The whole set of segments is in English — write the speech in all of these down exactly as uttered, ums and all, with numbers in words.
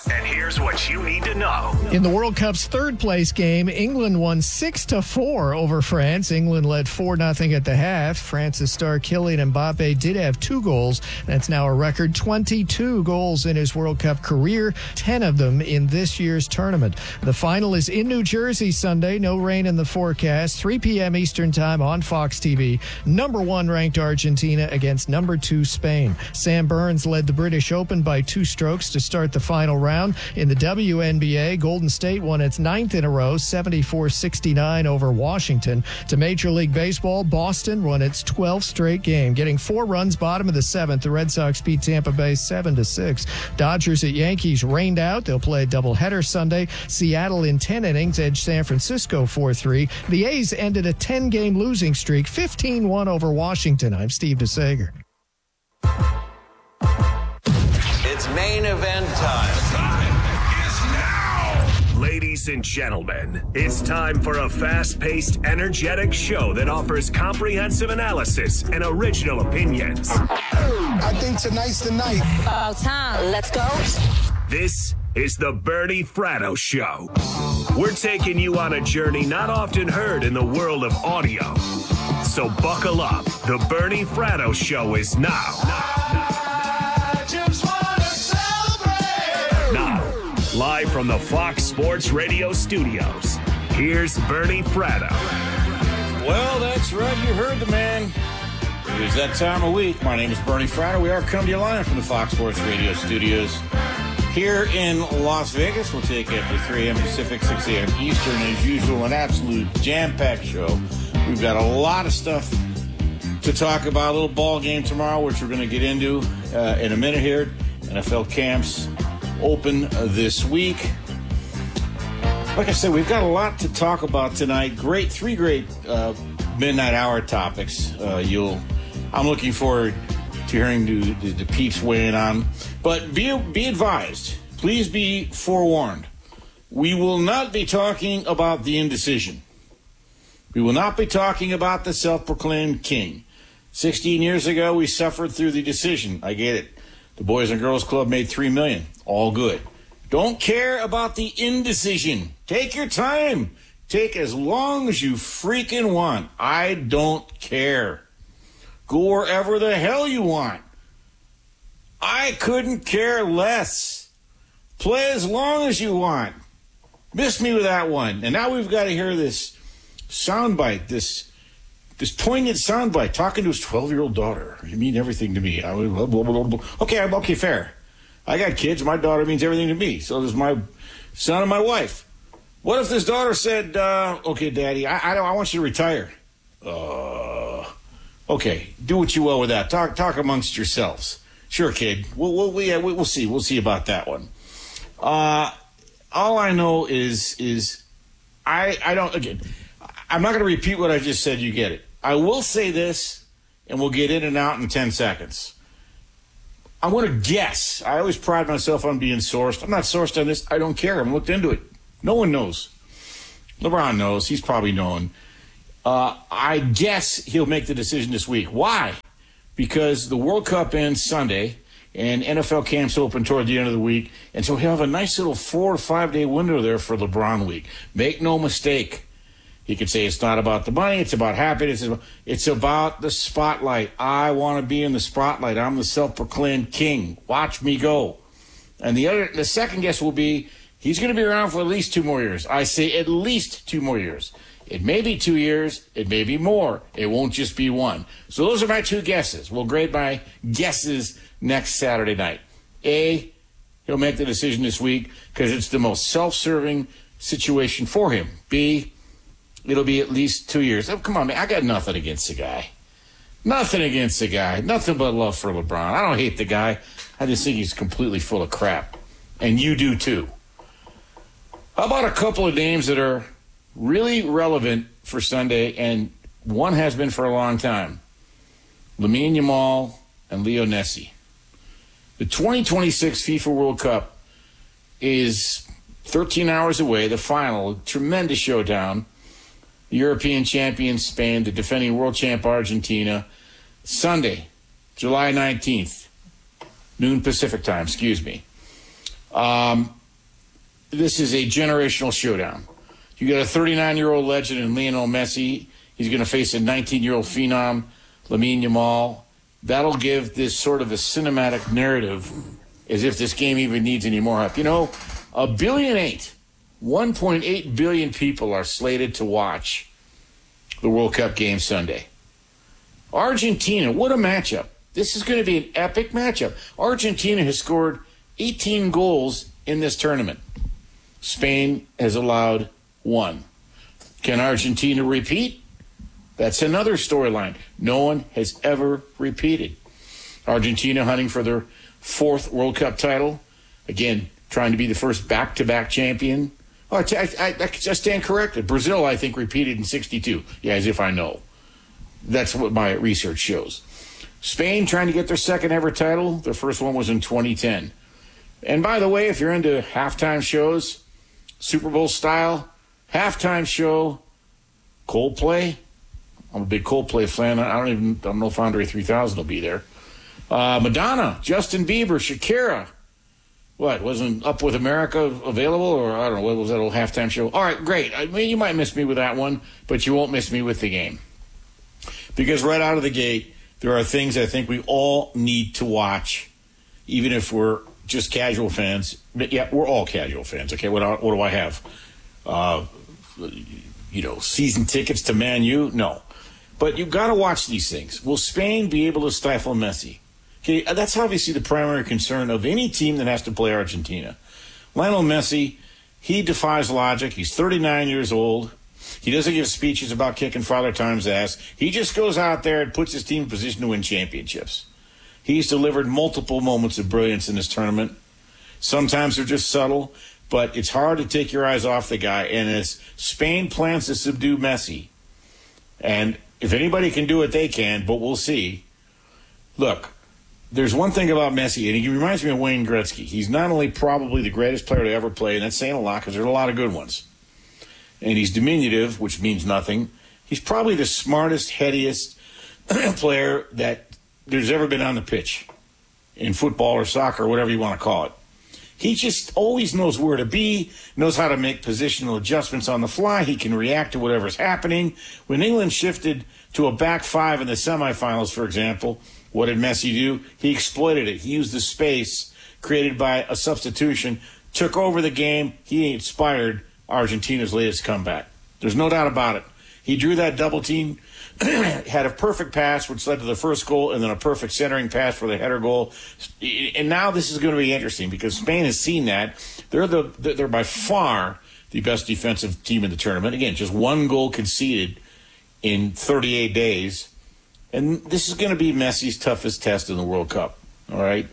And here's what you need to know. In the World Cup's third place game, England won six to four over France. England led four nothing at the half. France's star Kylian Mbappe did have two goals. That's now a record twenty-two goals in his World Cup career, ten of them in this year's tournament. The final is in New Jersey Sunday. No rain in the forecast. three p.m. Eastern time on Fox T V. Number one ranked Argentina against number two Spain. Sam Burns led the British Open by two strokes to start the final round. In the W N B A, Golden State won its ninth in a row, seventy-four sixty-nine over Washington. To Major League Baseball, Boston won its twelfth straight game. Getting four runs bottom of the seventh, the Red Sox beat Tampa Bay seven to six. Dodgers at Yankees rained out. They'll play a doubleheader Sunday. Seattle in ten innings edged San Francisco four three. The A's ended a ten-game losing streak, fifteen one over Washington. I'm Steve DeSager. It's main event time. Ladies and gentlemen, it's time for a fast-paced, energetic show that offers comprehensive analysis and original opinions. I think tonight's the night. About time. Let's go. This is the Bernie Fratto Show. We're taking you on a journey not often heard in the world of audio. So buckle up. The Bernie Fratto Show is now. I just wanna celebrate. Now, live from the Fox Sports Radio studios, here's Bernie Fratto. Well, that's right. You heard the man. It is that time of week. My name is Bernie Fratto. We are coming to you live from the Fox Sports Radio studios here in Las Vegas. We'll take you after three a.m. Pacific, six a.m. Eastern. As usual, an absolute jam-packed show. We've got a lot of stuff to talk about. A little ball game tomorrow, which we're going to get into uh, in a minute here. N F L camps open uh, this week. Like I said, we've got a lot to talk about tonight. Great, three great uh, midnight hour topics. Uh, you'll, I'm looking forward to hearing the, the, the peeps weighing on. But be be advised, please be forewarned. We will not be talking about the indecision. We will not be talking about the self-proclaimed king. Sixteen years ago, we suffered through the decision. I get it. The Boys and Girls Club made three million dollars. All good. Don't care about the indecision. Take your time. Take as long as you freaking want. I don't care. Go wherever the hell you want. I couldn't care less. Play as long as you want. Miss me with that one. And now we've got to hear this soundbite, this this poignant soundbite, talking to his twelve-year-old daughter. You mean everything to me. I would, blah, blah, blah, blah. Okay, I'm okay, fair. I got kids. My daughter means everything to me. So does my son and my wife. What if this daughter said, uh, okay, Daddy, I, I, don't, I want you to retire. Uh, okay, do what you will with that. Talk talk amongst yourselves. Sure, kid. We'll, we'll, we, we'll see. We'll see about that one. Uh, all I know is, is I, I don't, again, I'm not going to repeat what I just said. You get it. I will say this, and we'll get in and out in ten seconds. I'm going to guess. I always pride myself on being sourced. I'm not sourced on this. I don't care. I'm looked into it. No one knows. LeBron knows. He's probably known. Uh, I guess he'll make the decision this week. Why? Because the World Cup ends Sunday, and N F L camps open toward the end of the week, and so he'll have a nice little four or five-day window there for LeBron week. Make no mistake. He could say it's not about the money, it's about happiness, it's about the spotlight. I want to be in the spotlight. I'm the self-proclaimed king. Watch me go. And the other, the second guess will be he's going to be around for at least two more years. I say at least two more years. It may be two years. It may be more. It won't just be one. So those are my two guesses. We'll grade my guesses next Saturday night. A, he'll make the decision this week because it's the most self-serving situation for him. B, it'll be at least two years. Oh, come on, man. I got nothing against the guy. Nothing against the guy. Nothing but love for LeBron. I don't hate the guy. I just think he's completely full of crap. And you do too. How about a couple of names that are really relevant for Sunday, and one has been for a long time? Lamine Yamal and Leo Messi. The twenty twenty-six FIFA World Cup is thirteen hours away, the final, tremendous showdown. The European champion Spain, the defending world champ Argentina. Sunday, July nineteenth, noon Pacific time, excuse me. Um, this is a generational showdown. You got a thirty-nine-year-old legend in Lionel Messi. He's going to face a nineteen-year-old phenom, Lamine Yamal. That'll give this sort of a cinematic narrative as if this game even needs any more hype. You know, a billion eight, one point eight billion people are slated to watch the World Cup game Sunday. Argentina, what a matchup. This is going to be an epic matchup. Argentina has scored eighteen goals in this tournament. Spain has allowed one. Can Argentina repeat? That's another storyline. No one has ever repeated. Argentina hunting for their fourth World Cup title. Again, trying to be the first back-to-back champion. Oh, I, I, I, I stand corrected. Brazil, I think, repeated in sixty-two. Yeah, as if I know. That's what my research shows. Spain trying to get their second ever title. Their first one was in twenty ten. And by the way, if you're into halftime shows, Super Bowl style, halftime show, Coldplay. I'm a big Coldplay fan. I don't even I don't know if Andre three thousand will be there. Uh, Madonna, Justin Bieber, Shakira. What, wasn't Up With America available? Or I don't know, what was that old halftime show? All right, great. I mean, you might miss me with that one, but you won't miss me with the game. Because right out of the gate, there are things I think we all need to watch, even if we're just casual fans. But yeah, we're all casual fans. Okay, what, what do I have? Uh, you know, season tickets to Man U? No. But you've got to watch these things. Will Spain be able to stifle Messi? Okay, that's obviously the primary concern of any team that has to play Argentina. Lionel Messi, he defies logic. He's thirty-nine years old. He doesn't give speeches about kicking Father Time's ass. He just goes out there and puts his team in position to win championships. He's delivered multiple moments of brilliance in this tournament. Sometimes they're just subtle, but it's hard to take your eyes off the guy. And as Spain plans to subdue Messi, and if anybody can do it, they can, but we'll see. Look, there's one thing about Messi, and he reminds me of Wayne Gretzky. He's not only probably the greatest player to ever play, and that's saying a lot because there's a lot of good ones. And he's diminutive, which means nothing. He's probably the smartest, headiest player that there's ever been on the pitch in football or soccer or whatever you want to call it. He just always knows where to be, knows how to make positional adjustments on the fly. He can react to whatever's happening. When England shifted to a back five in the semifinals, for example, what did Messi do? He exploited it. He used the space created by a substitution, took over the game. He inspired Argentina's latest comeback. There's no doubt about it. He drew that double team, had a perfect pass, which led to the first goal, and then a perfect centering pass for the header goal. And now this is going to be interesting because Spain has seen that. They're the they're by far the best defensive team in the tournament. Again, just one goal conceded in thirty-eight days. And this is going to be Messi's toughest test in the World Cup. All right?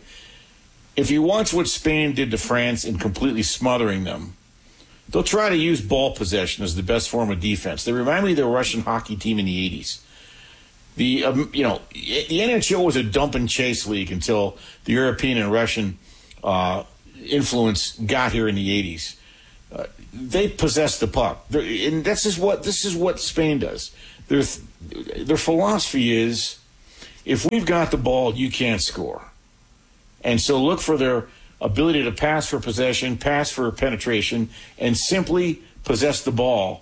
If you watch what Spain did to France in completely smothering them, they'll try to use ball possession as the best form of defense. They remind me of the Russian hockey team in the eighties. The um, you know the N H L was a dump and chase league until the European and Russian uh, influence got here in the eighties. Uh, they possess the puck, They're, and this is what this is what Spain does. Their their philosophy is, if we've got the ball, you can't score, and so look for their ability to pass for possession, pass for penetration, and simply possess the ball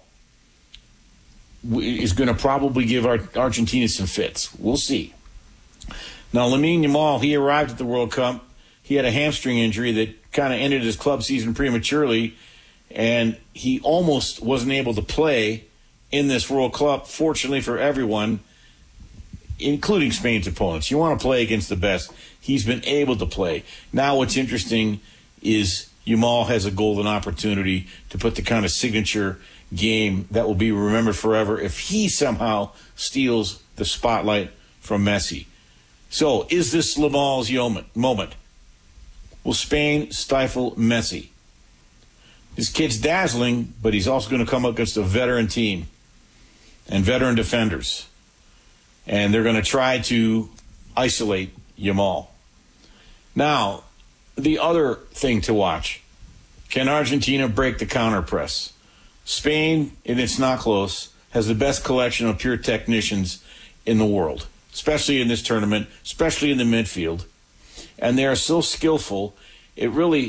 is going to probably give Argentina some fits. We'll see. Now, Lamine Yamal, he arrived at the World Cup. He had a hamstring injury that kind of ended his club season prematurely, and he almost wasn't able to play in this World Cup. Fortunately for everyone, including Spain's opponents, you want to play against the best. He's been able to play. Now what's interesting is Yamal has a golden opportunity to put the kind of signature game that will be remembered forever if he somehow steals the spotlight from Messi. So is this Yamal's moment? Will Spain stifle Messi? This kid's dazzling, but he's also going to come up against a veteran team and veteran defenders. And they're going to try to isolate Yamal. Now, the other thing to watch, can Argentina break the counter press? Spain, and it's not close, has the best collection of pure technicians in the world, especially in this tournament, especially in the midfield. And they are so skillful, it really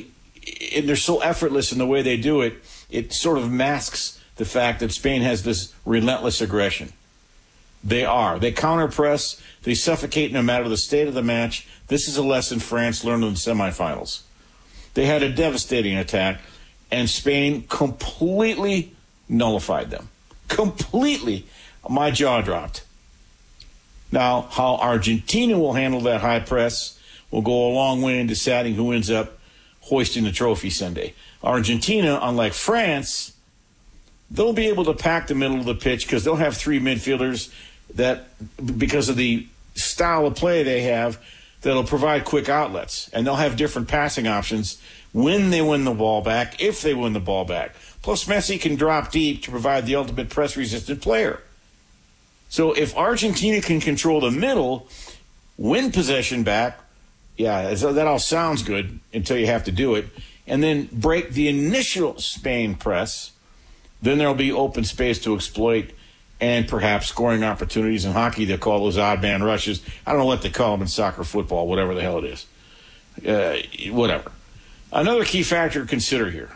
and they're so effortless in the way they do it, it sort of masks the fact that Spain has this relentless aggression. They are. They counter-press. They suffocate no matter the state of the match. This is a lesson France learned in the semifinals. They had a devastating attack, and Spain completely nullified them. Completely. My jaw dropped. Now, how Argentina will handle that high press will go a long way in deciding who ends up hoisting the trophy Sunday. Argentina, unlike France, they'll be able to pack the middle of the pitch because they'll have three midfielders that, because of the style of play they have, that'll provide quick outlets. And they'll have different passing options when they win the ball back, if they win the ball back. Plus, Messi can drop deep to provide the ultimate press-resistant player. So if Argentina can control the middle, win possession back, yeah, that all sounds good until you have to do it, and then break the initial Spain press, then there'll be open space to exploit and perhaps scoring opportunities. In hockey, they call those odd man rushes. I don't know what they call them in soccer, football, whatever the hell it is. Uh, whatever. Another key factor to consider here.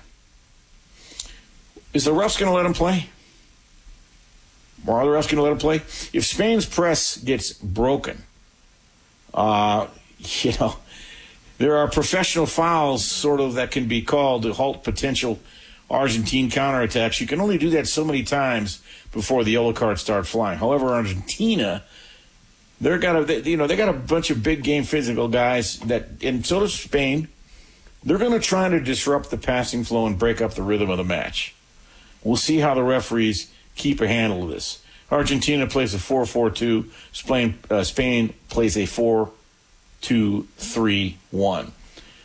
Is the refs going to let them play? Or are the refs going to let them play? If Spain's press gets broken, uh, you know, there are professional fouls sort of that can be called to halt potential Argentine counterattacks. You can only do that so many times before the yellow cards start flying. However, Argentina, they're got a, they, you know, they got a bunch of big game physical guys that, and so does Spain. They're going to try to disrupt the passing flow and break up the rhythm of the match. We'll see how the referees keep a handle of this. Argentina plays a four four two. Spain, uh, Spain plays a four two three one.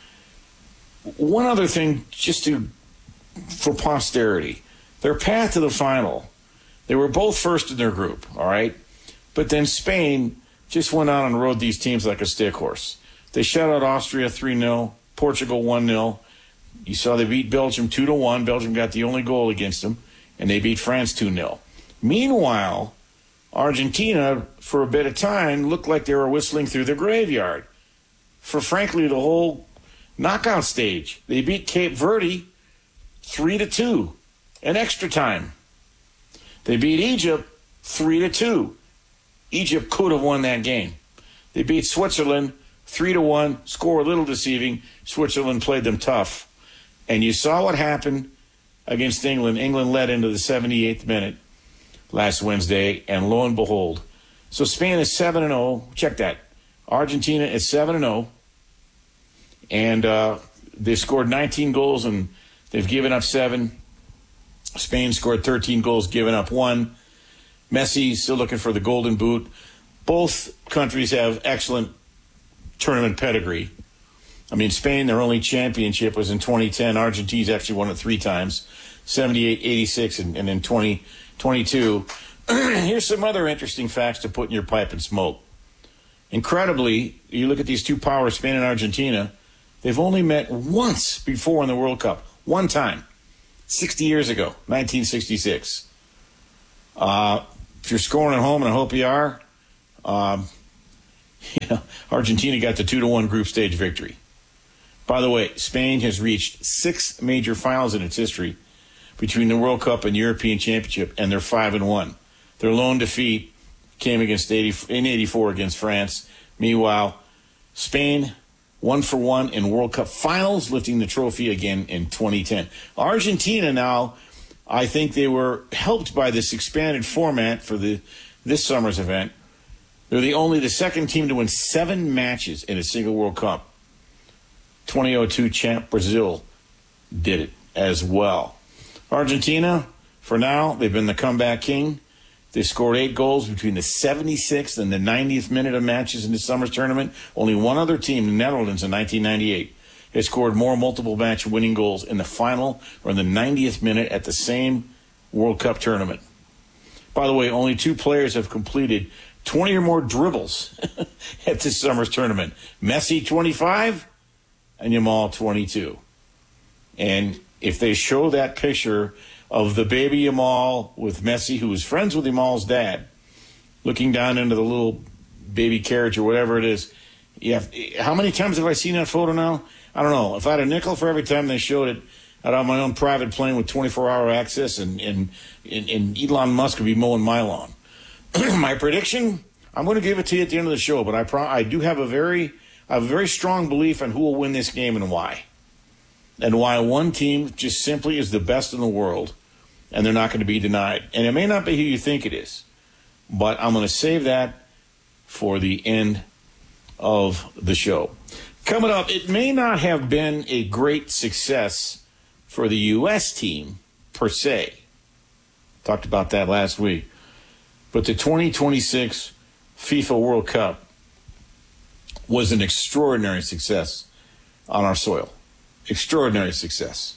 One other thing, just to for posterity, their path to the final, they were both first in their group, all right? But then Spain just went out and rode these teams like a stick horse. They shut out Austria three nil, Portugal one nil. You saw they beat Belgium two to one. Belgium got the only goal against them, and they beat France two nil. Meanwhile, Argentina, for a bit of time, looked like they were whistling through the graveyard for, frankly, the whole knockout stage. They beat Cape Verde three to two in extra time. They beat Egypt three to two. Egypt could have won that game. They beat Switzerland three to one, score a little deceiving. Switzerland played them tough. And you saw what happened against England. England led into the seventy-eighth minute last Wednesday, and lo and behold. So Spain is seven and oh. Check that. Argentina is seven and oh. And uh, they scored nineteen goals, and they've given up seven. Spain scored thirteen goals, given up one. Messi still looking for the golden boot. Both countries have excellent tournament pedigree. I mean, Spain, their only championship was in twenty ten. Argentina's actually won it three times, seventy-eight, eighty-six, and, and in twenty twenty-two. Here's some other interesting facts to put in your pipe and smoke. Incredibly, you look at these two powers, Spain and Argentina, they've only met once before in the World Cup. One time. sixty years ago, nineteen sixty-six. Uh, if you're scoring at home, and I hope you are, um, you know, Argentina got the two to one group stage victory. By the way, Spain has reached six major finals in its history between the World Cup and European Championship, and they're five and one. Their lone defeat came against eighty in eighty-four against France. Meanwhile, Spain one for one in World Cup finals, lifting the trophy again in twenty ten. Argentina now, I think they were helped by this expanded format for the this summer's event. They're the only the second team to win seven matches in a single World Cup. twenty oh two champ Brazil did it as well. Argentina, for now, they've been the comeback king. They scored eight goals between the seventy-sixth and the ninetieth minute of matches in the summer's tournament. Only one other team, the Netherlands, in nineteen ninety-eight, has scored more multiple match winning goals in the final or in the ninetieth minute at the same World Cup tournament. By the way, only two players have completed twenty or more dribbles at this summer's tournament. Messi, twenty-five, and Yamal, twenty-two. And if they show that picture of the baby Yamal with Messi, who is friends with Yamal's dad, looking down into the little baby carriage or whatever it is, you have, how many times have I seen that photo now? I don't know. If I had a nickel for every time they showed it, I'd have my own private plane with twenty-four hour access, and, and, and, and Elon Musk would be mowing my lawn. My prediction, I'm going to give it to you at the end of the show, but I pro- I do have a very I have a very strong belief in who will win this game and why. And why one team just simply is the best in the world, and they're not going to be denied. And it may not be who you think it is, but I'm going to save that for the end of the show. Coming up, it may not have been a great success for the U S team, per se. Talked about that last week. But the twenty twenty-six FIFA World Cup was an extraordinary success on our soil. Extraordinary success.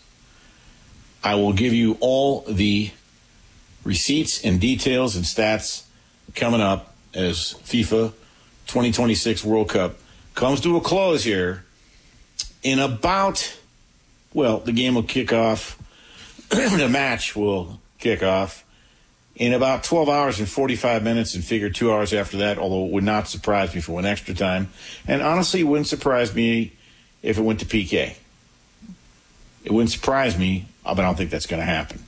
I will give you all the receipts and details and stats coming up as FIFA twenty twenty-six World Cup comes to a close here in about, well, the game will kick off, the match will kick off in about twelve hours and forty-five minutes, and figure two hours after that, although it would not surprise me if it went extra time. And honestly, it wouldn't surprise me if it went to P K. It wouldn't surprise me, but I don't think that's going to happen.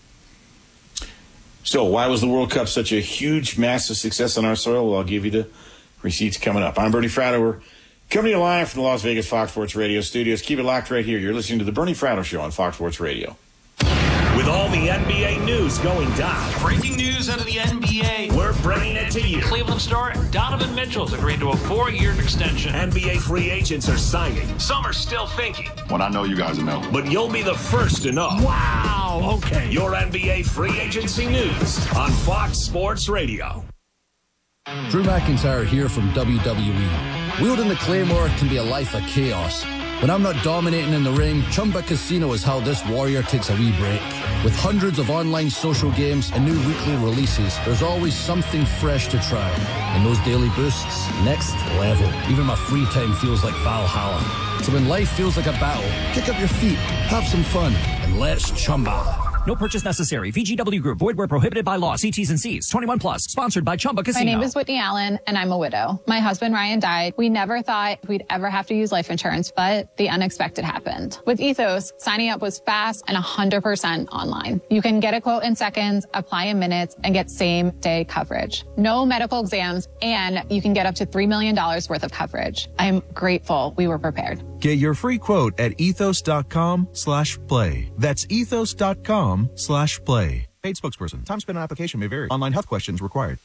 So why was the World Cup such a huge, massive success on our soil? Well, I'll give you the receipts coming up. I'm Bernie Fratto. We're coming to you live from the Las Vegas Fox Sports Radio studios. Keep it locked right here. You're listening to the Bernie Fratto Show on Fox Sports Radio. With all the N B A news going down, Breaking news out of the N B A. we're bringing it to you. Cleveland star Donovan Mitchell's agreed to a four-year extension. N B A free agents are signing, Some are still thinking. When I know, you guys will know. but you'll be the first to know. Wow. Okay. Your N B A free agency news on Fox Sports Radio. Drew McIntyre here from W W E. Wielding the Claymore can be a life of chaos. When I'm not dominating in the ring, Chumba Casino is how this warrior takes a wee break. With hundreds of online social games and new weekly releases, there's always something fresh to try. And those daily boosts, next level. Even my free time feels like Valhalla. So when life feels like a battle, kick up your feet, have some fun, and let's Chumba. No purchase necessary. V G W Group. Void where prohibited by law. See T's and C's. twenty-one plus. Sponsored by Chumba Casino. My name is Whitney Allen, and I'm a widow. My husband, Ryan, died. We never thought we'd ever have to use life insurance, but the unexpected happened. With Ethos, signing up was fast and one hundred percent online. You can get a quote in seconds, apply in minutes, and get same-day coverage. No medical exams, and you can get up to three million dollars worth of coverage. I'm grateful we were prepared. Get your free quote at ethos.com slash play. That's ethos.com slash play. Paid spokesperson. Time spent on application may vary. Online health questions required.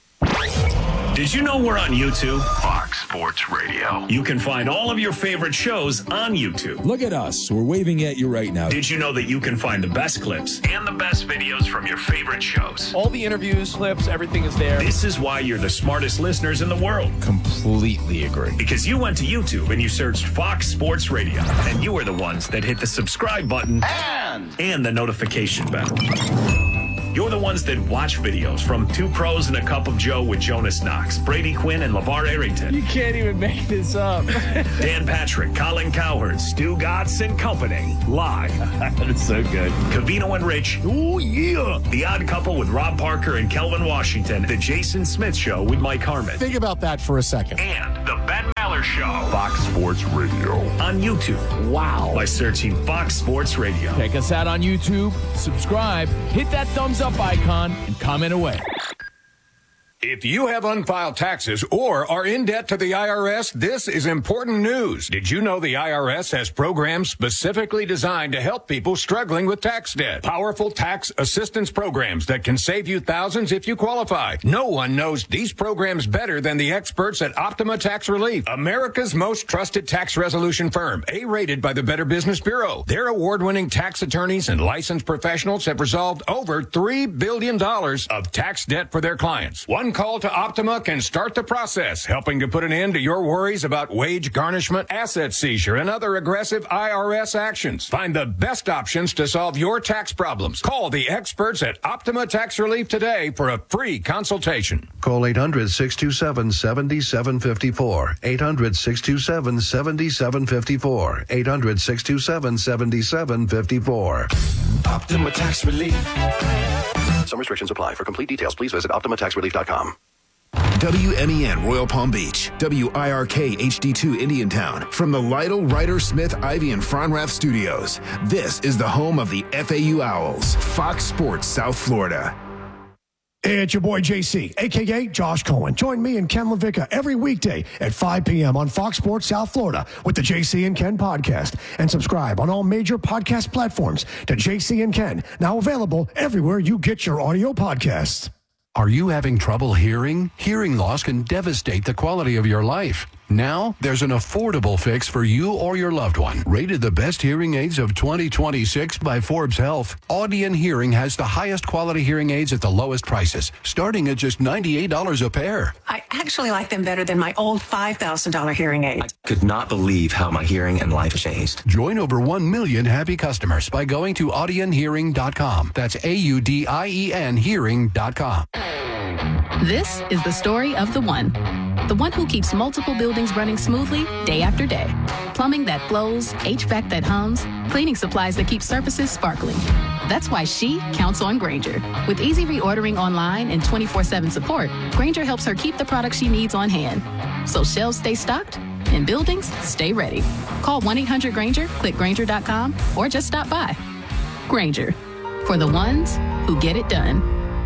Did you know we're on YouTube? Fox Sports Radio. You can find all of your favorite shows on YouTube. Look at us. We're waving at you right now. Did you know that you can find the best clips and the best videos from your favorite shows? All the interviews, clips, everything is there. This is why you're the smartest listeners in the world. Completely agree. Because you went to YouTube and you searched Fox Sports Radio, and you were the ones that hit the subscribe button And, and the notification bell. You're the ones that watch videos from Two Pros and a Cup of Joe with Jonas Knox, Brady Quinn, and LeVar Arrington. You can't even make this up. Dan Patrick, Colin Cowherd, Stu Gatz, and company. Live. That is so good. Covino and Rich. Oh, yeah. The Odd Couple with Rob Parker and Kelvin Washington. The Jason Smith Show with Mike Harmon. Think about that for a second. And The Ben Maller Show. Fox Sports Radio. On YouTube. Wow. By searching Fox Sports Radio. Check us out on YouTube. Subscribe. Hit that thumbs up icon and comment away. If you have unfiled taxes or are in debt to the I R S, this is important news. Did you know the I R S has programs specifically designed to help people struggling with tax debt? Powerful tax assistance programs that can save you thousands if you qualify. No one knows these programs better than the experts at Optima Tax Relief, America's most trusted tax resolution firm, A-rated by the Better Business Bureau. Their award-winning tax attorneys and licensed professionals have resolved over three billion dollars of tax debt for their clients. One call to Optima can start the process, helping to put an end to your worries about wage garnishment, asset seizure, and other aggressive I R S actions. Find the best options to solve your tax problems. Call the experts at Optima Tax Relief today for a free consultation. Call eight hundred, six two seven, seven seven five four. eight hundred, six two seven, seven seven five four. eight hundred, six two seven, seven seven five four. Optima Tax Relief. Some restrictions apply. For complete details, please visit optima tax relief dot com. W M E N Royal Palm Beach, W I R K H D two Indiantown. From the Lytle, Ryder, Smith, Ivy, and Fronrath studios, this is the home of the F A U Owls, Fox Sports South Florida. It's your boy J C, a k a. Josh Cohen. Join me and Ken LaVicka every weekday at five p.m. on Fox Sports South Florida with the J C and Ken podcast. And subscribe on all major podcast platforms to J C and Ken, now available everywhere you get your audio podcasts. Are you having trouble hearing? Hearing loss can devastate the quality of your life. Now, there's an affordable fix for you or your loved one. Rated the best hearing aids of twenty twenty-six by Forbes Health, Audion Hearing has the highest quality hearing aids at the lowest prices, starting at just ninety-eight dollars a pair. I actually like them better than my old five thousand dollars hearing aid. I could not believe how my hearing and life changed. Join over one million happy customers by going to audion hearing dot com. That's A U D I E N hearing dot com. This is the story of the one. The one who keeps multiple buildings running smoothly day after day. Plumbing that flows, H V A C that hums, cleaning supplies that keep surfaces sparkling. That's why she counts on Grainger. With easy reordering online and twenty-four seven support, Grainger helps her keep the products she needs on hand. So shelves stay stocked and buildings stay ready. Call one eight hundred Grainger, click Grainger dot com, or just stop by. Grainger, for the ones who get it done.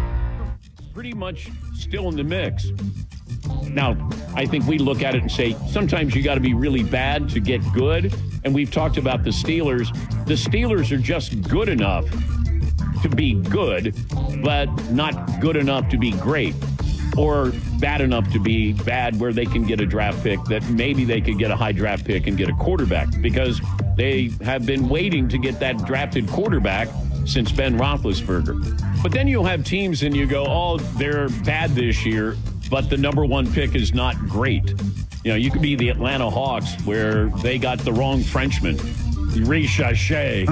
Pretty much still in the mix. Now, I think we look at it and say, sometimes you got to be really bad to get good. And we've talked about the Steelers. The Steelers are just good enough to be good, but not good enough to be great, or bad enough to be bad where they can get a draft pick that maybe they could get a high draft pick and get a quarterback, because they have been waiting to get that drafted quarterback since Ben Roethlisberger. But then you'll have teams and you go, oh, they're bad this year, but the number one pick is not great. You know, you could be the Atlanta Hawks where they got the wrong Frenchman, Richachet.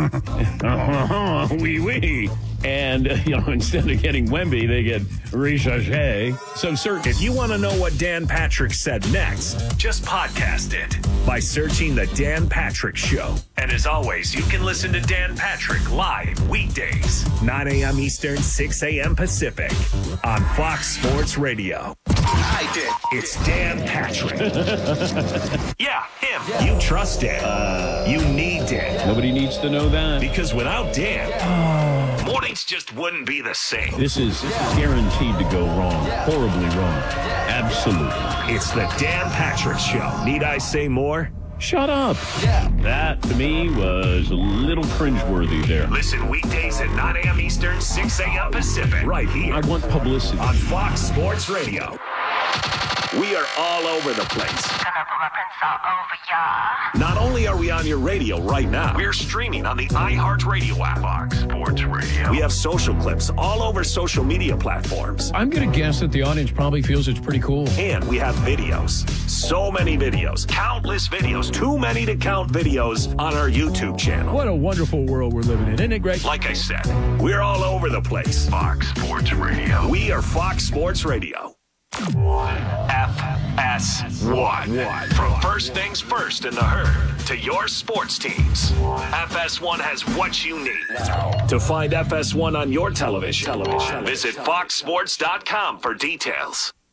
Oui, oui. And, you know, instead of getting Wemby, they get Richachet. So, sir, if you want to know what Dan Patrick said next, just podcast it by searching The Dan Patrick Show. And as always, you can listen to Dan Patrick live weekdays, nine a.m. Eastern, six a.m. Pacific on Fox Sports Radio. I did. It's Dan Patrick. Yeah, him. Yeah. You trust Dan. Uh, you need Dan. Nobody needs to know that. Because without Dan, oh. mornings just wouldn't be the same. This is, this is guaranteed to go wrong. Horribly wrong. Absolutely. It's the Dan Patrick Show. Need I say more? Shut up. Yeah. That, to me, was a little cringeworthy there. Listen weekdays at nine a.m. Eastern, six a.m. Pacific. Right here. I want publicity. On Fox Sports Radio. We are all over the place. Gonna put my prints all over ya. Not only are we on your radio right now, we're streaming on the iHeartRadio app. Fox Sports Radio. We have social clips all over social media platforms. I'm going to guess that the audience probably feels it's pretty cool. And we have videos. So many videos. Countless videos. Too many to count videos on our YouTube channel. What a wonderful world we're living in. Isn't it great? Like I said, we're all over the place. Fox Sports Radio. We are Fox Sports Radio. F S one. From first things first in the herd to your sports teams, F S one has what you need. To find F S one on your television, television. visit fox sports dot com for details.